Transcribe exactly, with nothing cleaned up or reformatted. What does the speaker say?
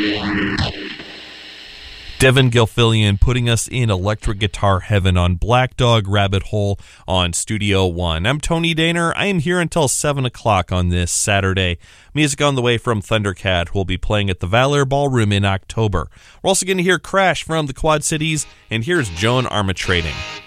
Devin Gilfillian putting us in electric guitar heaven on Black Dog Rabbit Hole on Studio One. I'm Tony Daner. I am here until seven o'clock on this Saturday. Music on the way from Thundercat, who will be playing at the Valor Ballroom in October. We're also going to hear Crash from the Quad Cities, and here's Joan Armatrading.